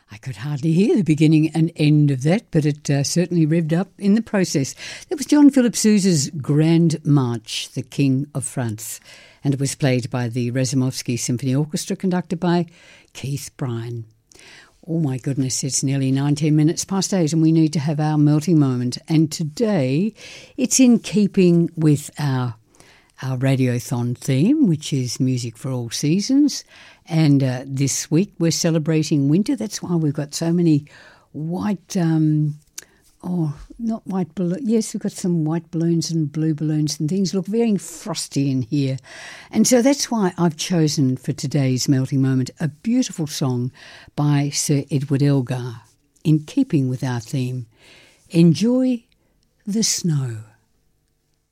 I could hardly hear the beginning and end of that, but it certainly revved up in the process. That was John Philip Sousa's Grand March, The King of France, and it was played by the Razumovsky Symphony Orchestra, conducted by Keith Bryan. Oh my goodness, it's nearly 19 minutes past 8 and we need to have our melting moment. And today it's in keeping with our Radiothon theme, which is music for all seasons. And this week we're celebrating winter. That's why we've got so many white, not white balloons. Yes, we've got some white balloons and blue balloons and things. Look very frosty in here. And so that's why I've chosen for today's melting moment a beautiful song by Sir Edward Elgar, in keeping with our theme. Enjoy the Snow.